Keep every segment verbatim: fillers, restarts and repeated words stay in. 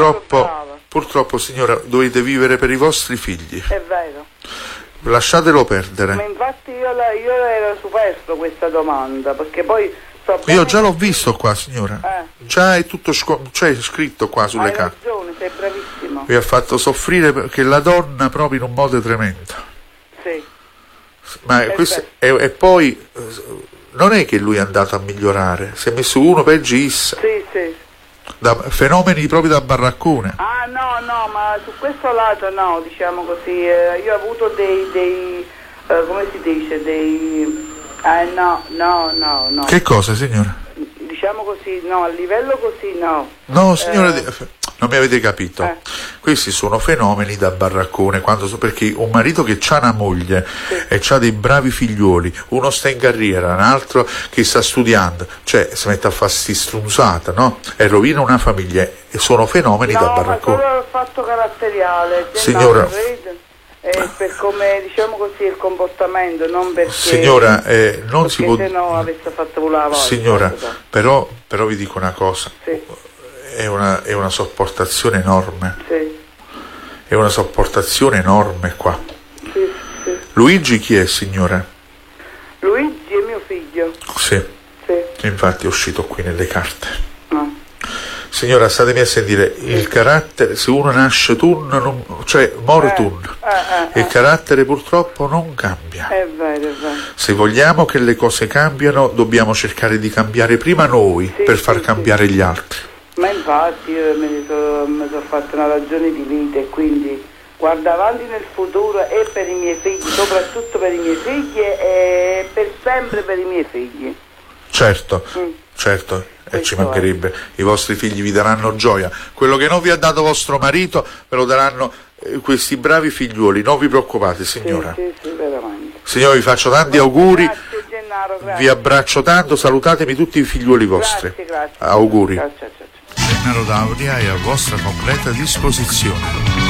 purtroppo, purtroppo signora, dovete vivere per i vostri figli. È vero. Lasciatelo perdere. Ma infatti io, la, io ero superfluo questa domanda, perché poi so bene... Io già l'ho visto qua, signora. Eh. Già è tutto sco- cioè, scritto qua sulle Hai carte. ragione, sei bravissimo. Vi ha fatto soffrire perché la donna proprio in un modo tremendo. Sì. Ma questo, e, e poi non è che lui è andato a migliorare, si è messo uno peggio issa. Sì, sì. Da fenomeni proprio da baraccone. Ah no, no, ma su questo lato no, diciamo così, eh, io ho avuto dei, dei eh, come si dice, dei, eh no, no, no, no. Che cosa, signora? Diciamo così, no, a livello così no. No, signora, Eh, non mi avete capito. Eh. Questi sono fenomeni da baraccone, quando, perché un marito che ha una moglie Sì. e ha dei bravi figlioli, uno sta in carriera, un altro che sta studiando, cioè si mette a fare sti strunzata, no? E rovina una famiglia, e sono fenomeni no, da ma baraccone. solo il fatto caratteriale, Signora. eh, per come, diciamo così, il comportamento, non perché... Signora, eh, non si può... se no avesse fatto volare la volta. Signora, però, però vi dico una cosa, Sì, è una, è una sopportazione enorme, sì, è una sopportazione enorme qua. sì, sì. Luigi chi è, signora? Luigi è mio figlio. Sì, Sì, infatti è uscito qui nelle carte. no. Signora, statemi a sentire, il carattere, se uno nasce tun, non, cioè muore Eh, tun, eh, eh, il eh. carattere purtroppo non cambia. È vero, è vero. Se vogliamo che le cose cambiano, dobbiamo cercare di cambiare prima noi Sì, per sì, far sì. cambiare gli altri. Ma infatti io mi sono so fatto una ragione di vita e quindi guardo avanti nel futuro e per i miei figli, soprattutto per i miei figli e per sempre per i miei figli. Certo, Mm. certo, e ci Questo è. mancherebbe, i vostri figli vi daranno gioia. Quello che non vi ha dato vostro marito ve lo daranno eh, questi bravi figliuoli, non vi preoccupate, signora. Sì, sì, sì, veramente. Signora, vi faccio tanti auguri, Grazie Gennaro, grazie. vi abbraccio tanto, salutatemi tutti i figliuoli vostri. Grazie, grazie. Auguri. Ciao, ciao, ciao. Gennaro Dauria è a vostra completa disposizione.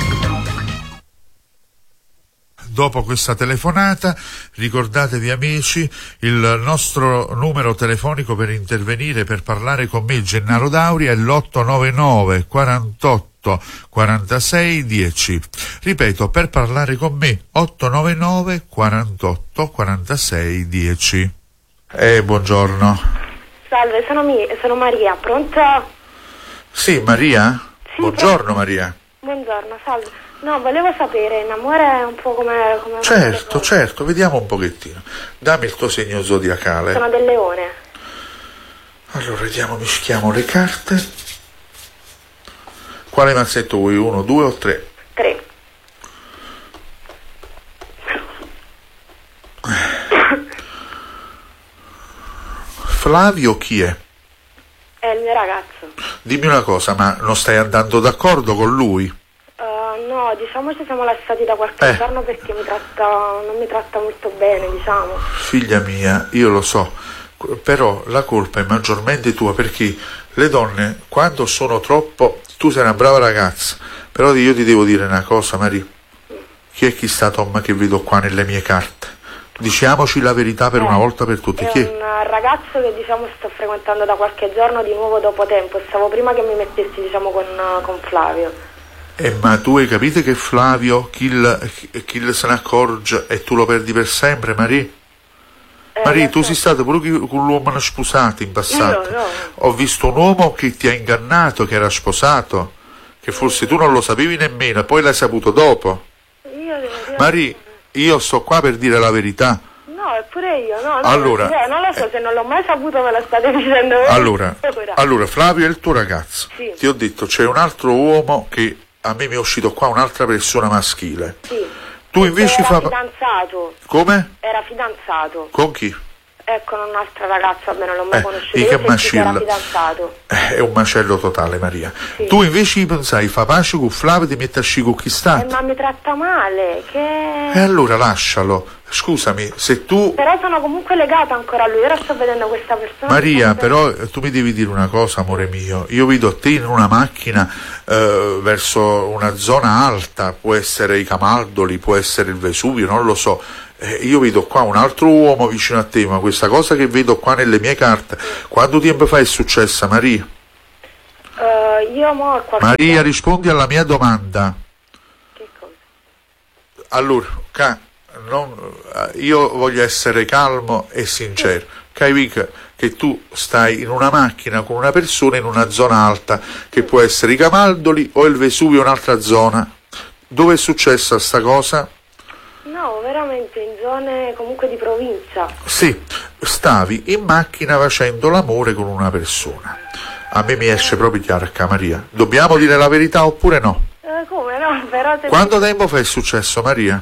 Dopo questa telefonata, ricordatevi amici, il nostro numero telefonico per intervenire, per parlare con me, Gennaro Dauria, è l'otto nove nove quarantotto quarantasei dieci. Ripeto, per parlare con me, otto nove nove quarantotto quarantasei dieci. Eh, buongiorno. Salve, sono, mi- sono Maria, pronto? Sì, Maria? Sì, Buongiorno pronto. Maria. Buongiorno, salve. No, volevo sapere, in amore è un po' come... come Certo, certo, vediamo un pochettino. Dammi il tuo segno zodiacale. Sono del leone. Allora, vediamo, mischiamo le carte. Quale mazzetto vuoi? Uno, due o tre? Tre. Flavio chi è? È il mio ragazzo. Dimmi una cosa, ma non stai andando d'accordo con lui? Uh, no, diciamo ci siamo lasciati da qualche Eh. giorno perché mi tratta, non mi tratta molto bene, diciamo. Figlia mia, io lo so, però la colpa è maggiormente tua, perché le donne, quando sono troppo... Tu sei una brava ragazza, però io ti devo dire una cosa, Maria. Chi è chi sta Tom che vedo qua nelle mie carte? Diciamoci la verità per Eh, una volta per tutte. È Chi è? un ragazzo che diciamo sto frequentando da qualche giorno di nuovo dopo tempo. Stavo prima che mi mettessi diciamo con, con Flavio. Eh, ma tu hai capito che Flavio, chi, il- chi se ne accorge e tu lo perdi per sempre, Maria? Eh, Maria, lo tu so. sei stato pure chi- con l'uomo sposato in passato. Io no. Ho visto un uomo che ti ha ingannato, che era sposato, che forse tu non lo sapevi nemmeno, e poi l'hai saputo dopo. Io devo dire... Maria, io sto qua per dire la verità. No, eppure io, no, no, Allora, non, non lo so, se non l'ho mai saputo me lo state dicendo voi. Allora, Ora. allora, Flavio è il tuo ragazzo. Sì. Ti ho detto, c'è un altro uomo che a me mi è uscito qua, un'altra persona maschile. Sì. Tu invece era fa... fidanzato, Come? era fidanzato. Con chi? Ecco, un'altra ragazza, vabbè, non l'ho mai Eh, conosciuta. di Io che ho sentito che era macilla. fidanzato. Eh, È un macello totale, Maria. Sì. Tu invece pensai, fa pace con Flavio, ti metti a sci con chi Eh, sta. ma mi tratta male, che... E allora lascialo. Scusami, se tu... Però sono comunque legata ancora a lui, ora sto vedendo questa persona. Maria, sto però eh, tu mi devi dire una cosa, amore mio. Io vedo te in una macchina eh, verso una zona alta, può essere i Camaldoli, può essere il Vesuvio, non lo so. Eh, io vedo qua un altro uomo vicino a te, ma questa cosa che vedo qua nelle mie carte, quanto tempo fa è successa, Maria? vedendo- Uh, io mo qualche... Maria, rispondi alla mia domanda. Che cosa? Allora, ca, non, io voglio essere calmo e sincero. Capisci che tu stai in una macchina con una persona in una zona alta, che può essere i Camaldoli o il Vesuvio, un'altra zona. Dove è successa sta cosa? No, veramente in zone comunque di provincia. Sì, stavi in macchina facendo l'amore con una persona. A me mi esce proprio chiaro, Maria. Dobbiamo dire la verità oppure no? Eh, come no? Però se... Quanto tempo fa è successo, Maria?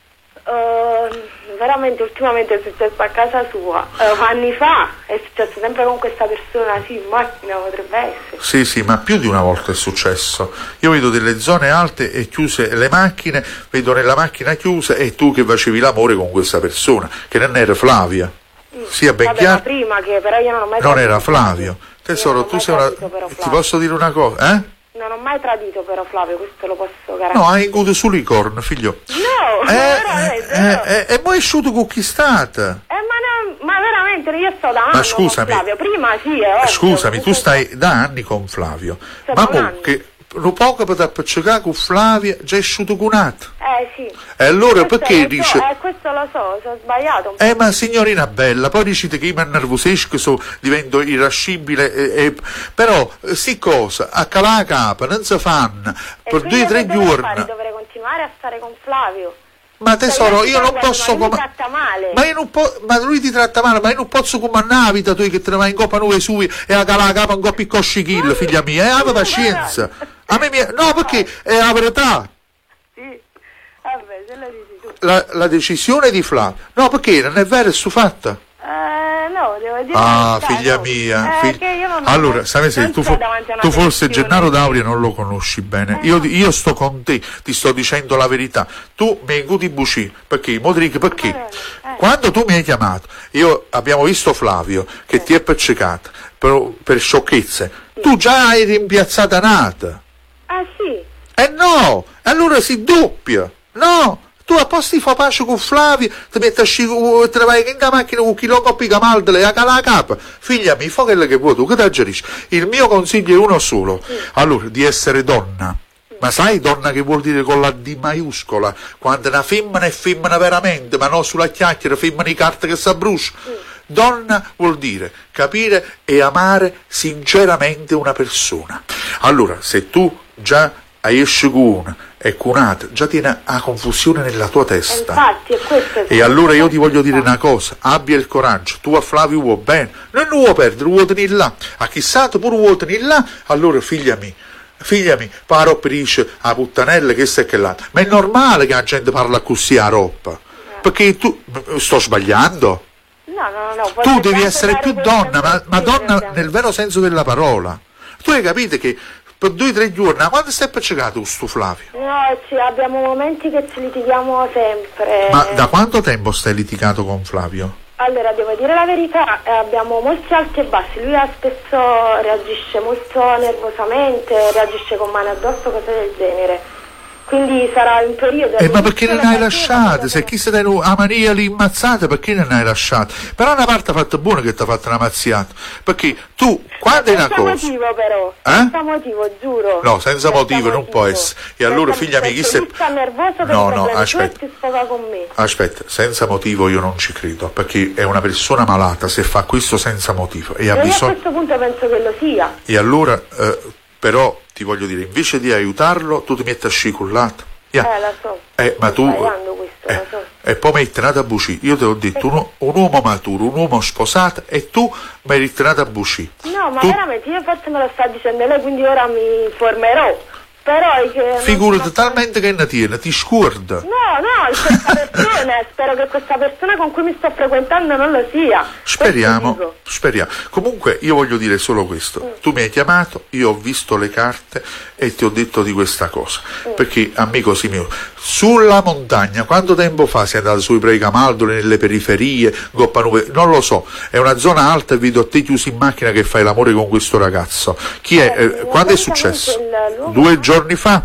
Uh, veramente ultimamente è successo a casa sua. Uh, anni fa è successo sempre con questa persona, sì, in macchina potrebbe essere. Sì, sì, ma più di una volta è successo. Io vedo delle zone alte e chiuse le macchine, vedo nella macchina chiusa e tu che facevi l'amore con questa persona, che non era Flavia. Mm. Sia ben Vabbè, chiaro. ma prima che però io non ho mai Non tradito era Flavio. Tesoro, tu sei una... Ti posso dire una cosa, eh? Non ho mai tradito però Flavio, questo lo posso garantire. No, hai avuto sull'icorno, figlio. No, Eh, veramente, eh, no. eh, e poi è uscito conquistata. Eh, ma, no, ma veramente io sto da anni Ma scusami, con Flavio, prima sì, è ovvio. Scusami, tu comunque- stai da anni con Flavio. Sto Ma da un mo anno. che un poco per appiccicare con Flavia già è uscito cunato. Eh sì. E allora Questo perché lo dice... so, eh, questo lo so, sono sbagliato un po'. Eh ma signorina bella, poi dicete che io mi innervosisco, so, divento irascibile, e, e, però eh, sì cosa, a calà la capa, non si fanno, E per quindi due o tre che devo giorni. fare? Dovrei continuare a stare con Flavio. Ma tesoro, io non Guarda, posso... ma lui mi com- tratta male. Ma io non po- ma lui ti tratta male, ma io non posso comandare la vita tu che te ne vai in coppa nuove sui e a calà la capa un coppi coscichil, figlia mia, e abbi pazienza. A me mi... No, perché è la verità. Sì, vabbè, se lo dici tu. La, la decisione di Flavio. No, perché non è vero, è fatta. Eh, no, devo dire Ah, la verità, figlia no. mia. Eh, fig- che io non- Allora, sai se non tu, sto fo- davanti a una tu forse televisione. Gennaro Dauria non lo conosci bene. Eh, Io, no. io sto con te, ti sto dicendo la verità. Tu mi hai avuto i buci, perché? Modric, perché? Eh, eh. Quando tu mi hai chiamato, io abbiamo visto Flavio che ti è appiccicato per, per sciocchezze. Tu già hai rimpiazzata nata. Ah sì, Eh no, allora si doppia. No, tu a posto di fa pace con Flavio, ti metti a sci- uh, te ne vai in macchina con chi lo coppi camaldele a cala la capa. Figlia mia, fa quello che vuoi tu, che ti aggerisci? Il mio consiglio è uno solo. Allora, di essere donna. Ma sai donna che vuol dire con la D maiuscola? Quando una femmina è femmina veramente, ma non sulla chiacchiera, femmina di carta che si abbrucia. Donna vuol dire capire e amare sinceramente una persona. Allora, se tu già hai esce con una e con un'altra, già tieni a confusione nella tua testa. infatti è questo. E allora io ti voglio dire una cosa, abbia il coraggio, tu a Flavio vuoi bene, non lo vuoi perdere, lo vuoi tenere là, a chissà tu pure vuoi tenere là, allora figlia mia, figlia mia, paro per dice a puttanella che sta e che là, ma è normale che la gente parla così a roba, perché tu, sto sbagliando? No, no, no, Tu voglio devi tanto essere dare più questa donna, ma, ma donna impressione. nel vero senso della parola. Tu hai capito che per due o tre giorni, quando stai appiccicato con sto Flavio? No, ci abbiamo momenti che ci litighiamo sempre. Ma da quanto tempo stai litigato con Flavio? Allora, devo dire la verità, eh, abbiamo molti alti e bassi. Lui ha spesso reagisce molto nervosamente, reagisce con mani addosso, cose del genere. Quindi sarà un periodo... Eh, ma perché non hai all'inizio lasciate? della Se chi se dai a Maria lì immazzata, perché non hai lasciato? Però una parte ha fatto buona che ti ha fatto una mazziata. Perché tu, quando è una senza cosa... motivo però, Eh? senza motivo, giuro. No, senza motivo non può essere. E allora, Senza- figlia mia, chi perché se... lui sta nervoso per No, i no, problemi tuoi aspetta. e si sfoga con me. Aspetta, senza motivo io non ci credo, perché è una persona malata se fa questo senza motivo e ha E io a bisogno... questo punto penso che lo sia. E allora, eh, però, ti voglio dire, invece di aiutarlo, tu ti metti a scicullato. Yeah. Eh, la so. Eh, ma Sto tu... sbagliando questo, eh, lo so. E poi mi hai tenato a bucì. Io ti ho detto, un, un uomo maturo, un uomo sposato, e tu mi hai tenato a bucì. No, ma Tu- veramente, io forse me lo sta dicendo lei, quindi ora mi informerò. Però è che... non Figurati sono- talmente che ne tiene, ti scorda. No, no, questa persona, spero che questa persona con cui mi sto frequentando non lo sia. Speriamo, Questo speriamo. Comunque io voglio dire solo questo. Tu mi hai chiamato, io ho visto le carte e ti ho detto di questa cosa. Perché, amico mio, sulla montagna, quanto tempo fa sei andato sui Prei Camaldoli, nelle periferie, Goppanuve? Non lo so, è una zona alta e vedo te chiuso in macchina che fai l'amore con questo ragazzo. Chi è? Eh, Eh, quando è praticamente successo? il luogo- Due giorni fa?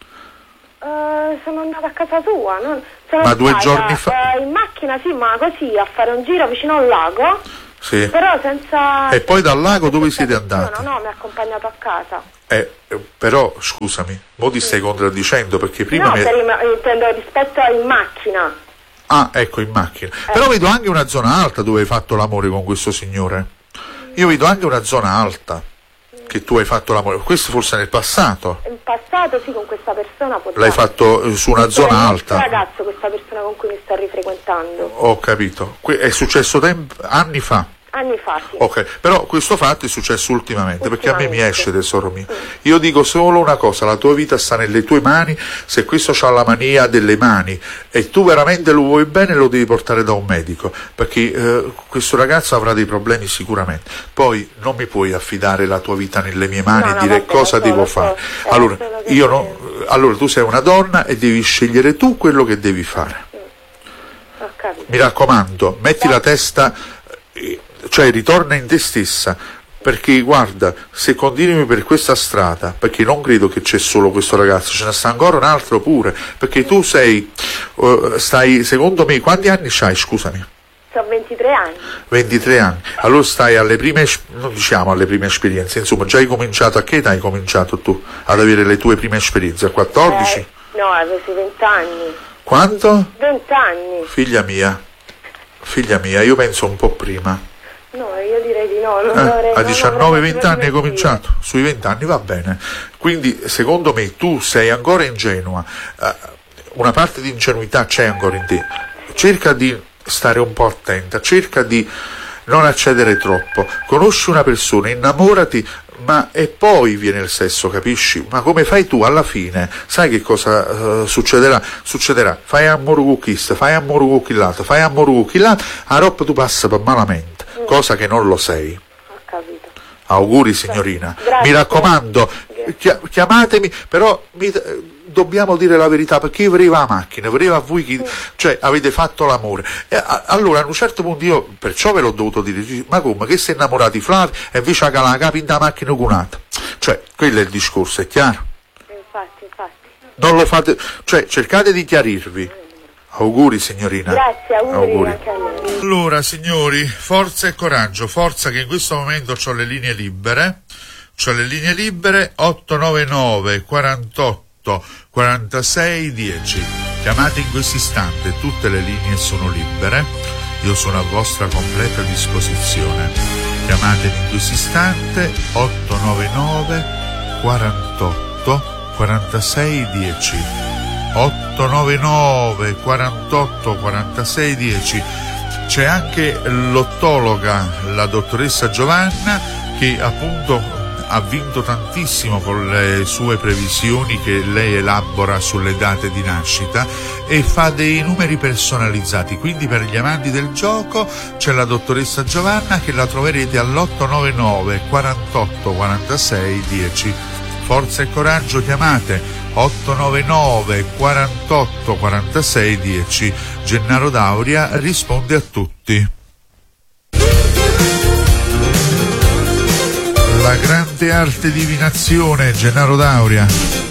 Eh, sono andata a casa sua, non... sono Ma due stata, giorni fa- eh, in macchina, sì, ma così, a fare un giro vicino a un lago. Sì. Però senza... E poi dal lago dove siete persona, andati? No, mi ha accompagnato a casa. Eh, però, scusami, mo ti stai contraddicendo perché prima... No, mi... per il, intendo rispetto a in macchina. Ah, ecco, in macchina. Eh. Però vedo anche una zona alta dove hai fatto l'amore con questo signore. Io vedo anche una zona alta che tu hai fatto l'amore. Questo forse nel passato. In passato sì, con questa persona può L'hai darsi. fatto eh, su una Questo zona è il alta. nostro ragazzo, questa persona con cui mi sta rifrequentando. Ho capito. Que- è successo temp- anni fa. Anni fa, sì. Ok, però questo fatto è successo ultimamente, perché a me mi Ultimamente. esce, tesoro mio. Io dico solo una cosa, la tua vita sta nelle tue mani, se questo c'ha la mania delle mani e tu veramente lo vuoi bene lo devi portare da un medico, perché eh, questo ragazzo avrà dei problemi sicuramente. Poi non mi puoi affidare la tua vita nelle mie mani No, e no, dire vabbè, cosa lo so, devo lo so. fare. È Allora, solo che- io no, allora tu sei una donna e devi scegliere tu quello che devi fare. Ho capito. Mi raccomando, metti la testa, eh, cioè ritorna in te stessa, perché guarda, se continui per questa strada, perché non credo che c'è solo questo ragazzo, ce ne sta ancora un altro pure, perché tu sei, uh, stai, secondo me, quanti anni c'hai, scusami? Ho ventitré anni. ventitré anni, allora stai alle prime, es- non diciamo alle prime esperienze, insomma già hai cominciato, a che età hai cominciato tu ad avere le tue prime esperienze? A quattordici? Eh, no, avevo venti anni. Quanto? venti anni. Figlia mia, figlia mia, io penso un po' prima. No, io direi di no. Non Eh, dovrei, a non diciannove venti avrei anni hai potuto cominciato, sui venti anni va bene, quindi secondo me tu sei ancora ingenua, eh, una parte di ingenuità c'è ancora in te, cerca di stare un po' attenta, cerca di non accedere troppo, conosci una persona, innamorati, ma e poi viene il sesso, capisci? Ma come fai tu alla fine? Sai che cosa uh, succederà? Succederà, fai amore con questo, fai amore con quell'altro, fai amore con quell'altro, a roba tu passa per malamente, mm. cosa che non lo sei. Ho capito. Auguri signorina, Grazie. mi raccomando, chia- chiamatemi, però mi, dobbiamo dire la verità, perché io vorrei la macchina, vorrei a voi chi, cioè avete fatto l'amore. E a, allora a un certo punto io, perciò ve l'ho dovuto dire, ma come, che sei innamorati Flavio e invece ha la capo in la macchina con un'altra? Cioè, quello è il discorso, è chiaro? Infatti, infatti. Non lo fate, cioè cercate di chiarirvi. Auguri signorina. Grazie, auguri, Auguri. anche a lei. Allora signori, forza e coraggio, forza che in questo momento ho le linee libere, ho le linee libere otto nove nove quarantotto quarantasei dieci, chiamate in questo istante, tutte le linee sono libere, io sono a vostra completa disposizione, chiamatemi in questo istante otto nove nove quarantotto quarantasei dieci, otto nove nove quarantotto quarantasei dieci. C'è anche l'ottologa, la dottoressa Giovanna, che appunto ha vinto tantissimo con le sue previsioni che lei elabora sulle date di nascita e fa dei numeri personalizzati, quindi per gli amanti del gioco c'è la dottoressa Giovanna che la troverete all'otto nove nove quarantotto quarantasei dieci. Forza e coraggio, chiamate otto nove nove quarantotto quarantasei dieci. Gennaro Dauria risponde a tutti. La grande arte divinazione, Gennaro Dauria.